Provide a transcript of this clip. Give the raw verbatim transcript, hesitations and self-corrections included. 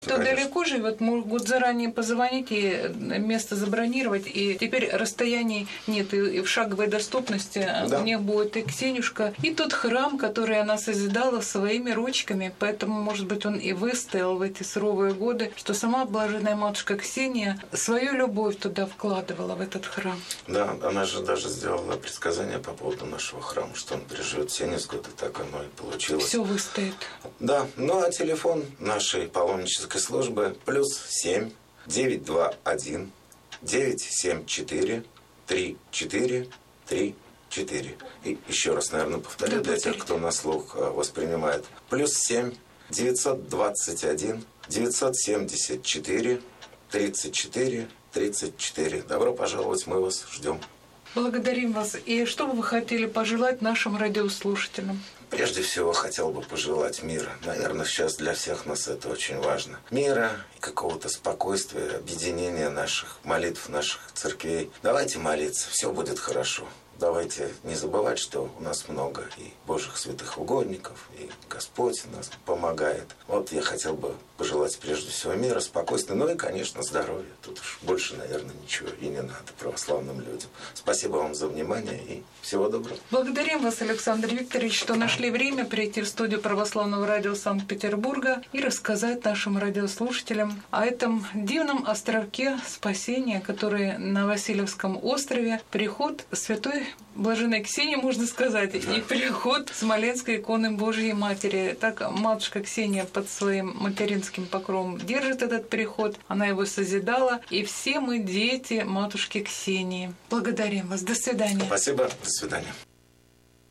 Кто конечно. Далеко живет, могут заранее позвонить и место забронировать. И теперь расстояний нет, и в шаговой доступности да. у них будет и Ксенюшка, и тот храм, который она созидала своими ручками. Поэтому, может быть, он и выстоял в эти суровые годы, что сама блаженная матушка Ксения свою любовь туда вкладывала, в этот храм. Да, она же даже сделала предсказание по поводу нашего храма, что он переживет семьдесят год, и так оно и получилось. Все выстоит. Да, ну а телефон нашей паломнической службы плюс семь девять два один девять семь четыре три четыре три четыре. И еще раз, наверное, повторю для тех, кто на слух воспринимает. Плюс семь девятьсот двадцать один девятьсот семьдесят четыре тридцать четыре тридцать четыре. Добро пожаловать, мы вас ждем. Благодарим вас. И что бы вы хотели пожелать нашим радиослушателям? Прежде всего, хотел бы пожелать мира. Наверное, сейчас для всех нас это очень важно. Мира и какого-то спокойствия, объединения наших молитв, наших церквей. Давайте молиться, все будет хорошо. Давайте не забывать, что у нас много и Божьих святых угодников, и Господь нас помогает. Вот я хотел бы пожелать прежде всего мира, спокойствия, ну и, конечно, здоровья. Тут уж больше, наверное, ничего и не надо православным людям. Спасибо вам за внимание и всего доброго. Благодарим вас, Александр Викторович, что нашли время прийти в студию Православного радио Санкт-Петербурга и рассказать нашим радиослушателям о этом дивном островке спасения, который на Васильевском острове, приход святой блаженной Ксении, можно сказать, да. и приход Смоленской иконы Божьей Матери. Так матушка Ксения под своим материнским покровом держит этот приход, она его созидала, и все мы дети матушки Ксении. Благодарим вас. До свидания. Спасибо. До свидания.